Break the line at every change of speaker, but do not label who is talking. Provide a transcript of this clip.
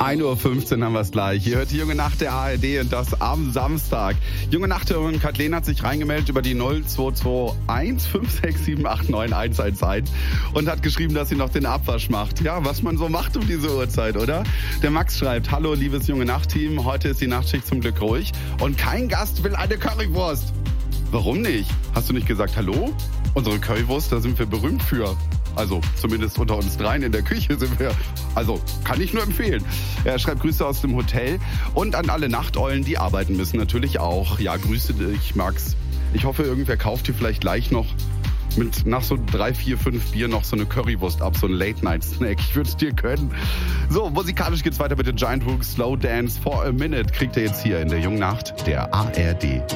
1:15 Uhr haben wir es gleich. Ihr hört die Junge Nacht der ARD und das am Samstag. Junge Nachthörerin Kathleen hat sich reingemeldet über die 0221 567 89 111 und hat geschrieben, dass sie noch den Abwasch macht. Ja, was man so macht um diese Uhrzeit, oder? Der Max schreibt, hallo liebes Junge Nacht-Team, heute ist die Nachtschicht zum Glück ruhig und kein Gast will eine Currywurst. Warum nicht? Hast du nicht gesagt hallo? Unsere Currywurst, da sind wir berühmt für. Also zumindest unter uns dreien in der Küche sind wir. Also kann ich nur empfehlen. Er schreibt Grüße aus dem Hotel und an alle Nachteulen, die arbeiten müssen natürlich auch. Ja, grüße dich, Max. Ich hoffe, irgendwer kauft dir vielleicht gleich noch nach so 3, 4, 5 Bier noch so eine Currywurst ab, so ein Late-Night-Snack. Ich würde es dir gönnen. So, musikalisch geht's weiter mit den Giant Rooks Slow Dance for a Minute. Kriegt ihr jetzt hier in der Jungen Nacht der ARD.